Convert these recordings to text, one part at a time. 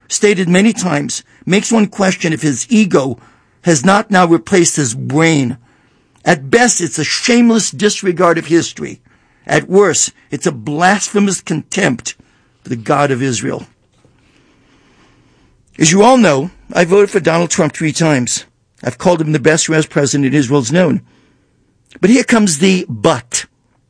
stated many times, makes one question if his ego has not now replaced his brain. At best, it's a shameless disregard of history. At worst, it's a blasphemous contempt for the God of Israel. As you all know, I voted for Donald Trump 3 times. I've called him the best U.S. president Israel's known. But here comes the but.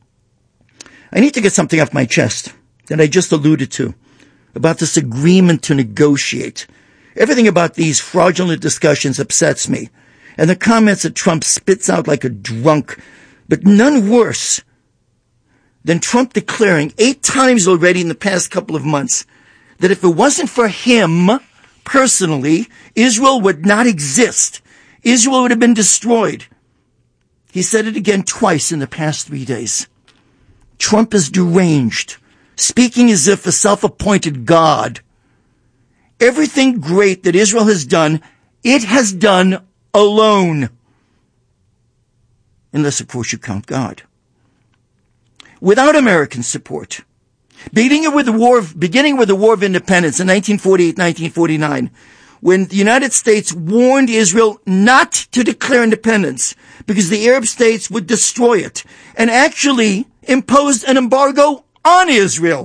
I need to get something off my chest that I just alluded to about this agreement to negotiate. Everything about these fraudulent discussions upsets me, and the comments that Trump spits out like a drunk, but none worse than Trump declaring 8 times already in the past couple of months that if it wasn't for him personally, Israel would not exist. Israel would have been destroyed. He said it again twice in the past 3 days. Trump is deranged, speaking as if a self-appointed God. Everything great that Israel has done, it has done alone. Unless, of course, you count God. Without American support, beginning with the War of Independence in 1948-1949, when the United States warned Israel not to declare independence because the Arab states would destroy it, and actually imposed an embargo on Israel.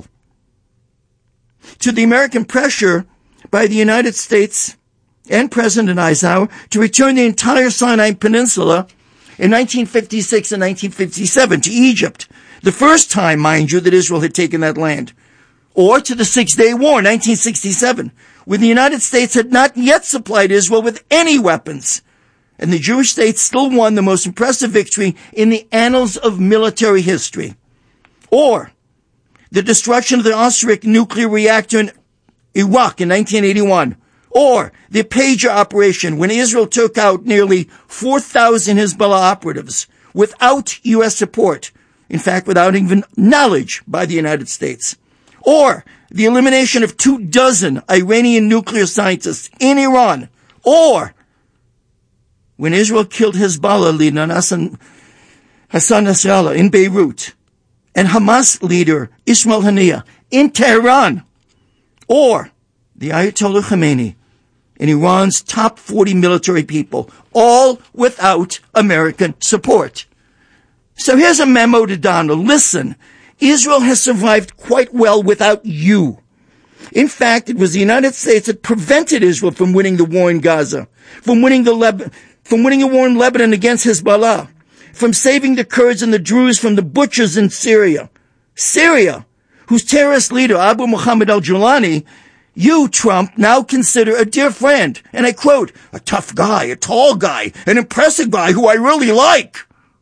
To the American pressure by the United States and President Eisenhower to return the entire Sinai Peninsula in 1956 and 1957 to Egypt. The first time, mind you, that Israel had taken that land. Or to the Six-Day War, 1967, when the United States had not yet supplied Israel with any weapons. And the Jewish state still won the most impressive victory in the annals of military history. Or the destruction of the Osirak nuclear reactor in Iraq in 1981. Or the Pager operation when Israel took out nearly 4,000 Hezbollah operatives without U.S. support. In fact, without even knowledge by the United States. Or the elimination of 24 Iranian nuclear scientists in Iran. Or when Israel killed Hezbollah leader Hassan Nasrallah in Beirut, and Hamas leader Ismail Haniyeh in Tehran. Or the Ayatollah Khamenei and Iran's top 40 military people, all without American support. So here's a memo to Donald. Listen, Israel has survived quite well without you. In fact, it was the United States that prevented Israel from winning the war in Gaza, from winning a war in Lebanon against Hezbollah, from saving the Kurds and the Druze from the butchers in Syria. Syria, whose terrorist leader, Abu Muhammad al-Julani, you, Trump, now consider a dear friend. And I quote, a tough guy, a tall guy, an impressive guy who I really like.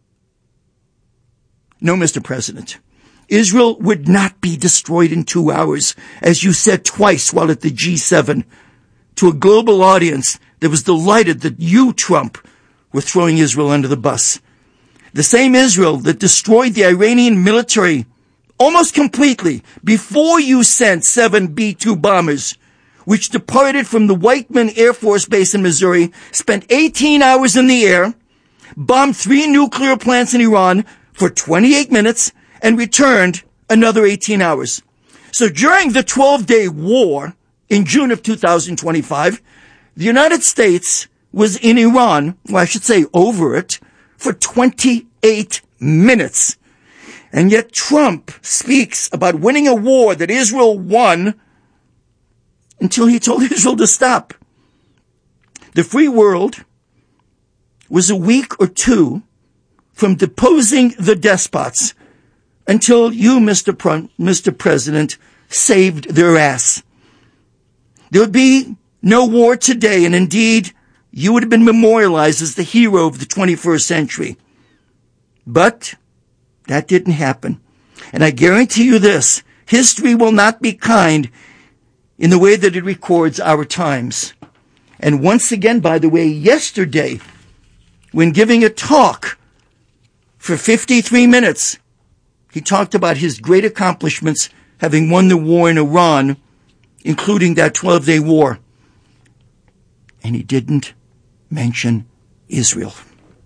No, Mr. President. Israel would not be destroyed in 2 hours, as you said twice while at the G7, to a global audience that was delighted that you, Trump, were throwing Israel under the bus. The same Israel that destroyed the Iranian military almost completely before you sent 7 B-2 bombers, which departed from the Whiteman Air Force Base in Missouri, spent 18 hours in the air, bombed 3 nuclear plants in Iran for 28 minutes, and returned another 18 hours. So during the 12-day war in June of 2025, the United States was in Iran, well, I should say over it, for 28 minutes. And yet Trump speaks about winning a war that Israel won until he told Israel to stop. The free world was a week or 2 from deposing the despots until you, Mr. President, saved their ass. There would be no war today, and indeed, you would have been memorialized as the hero of the 21st century. But that didn't happen. And I guarantee you this, history will not be kind in the way that it records our times. And once again, by the way, yesterday, when giving a talk for 53 minutes, he talked about his great accomplishments having won the war in Iran, including that 12-day war. And he didn't mention Israel.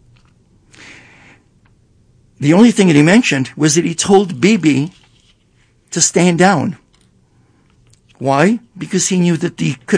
The only thing that he mentioned was that he told Bibi to stand down. Why? Because he knew that the